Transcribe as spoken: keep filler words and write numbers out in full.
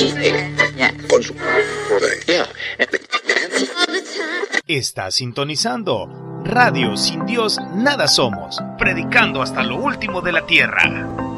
Con su... Está sintonizando Radio Sin Dios Nada Somos, predicando hasta lo último de la tierra.